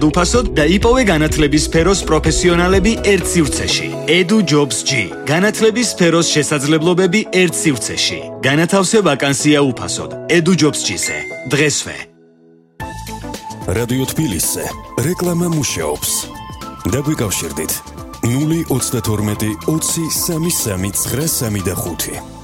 უფასოდ და იპოვე განათლების სფეროს პროფესიონალები ერთ სივრცეში. Edu Jobs G. განათლების სფეროს შესაძლებლობები ერთ სივრცეში. განათავსე ვაკანსია უფასოდ. Edu Jobs G-ზე. დღესვე. რადიო თბილისზე რეკლამა მუშაობს. დაგვიკავშირდით 032 20 33 935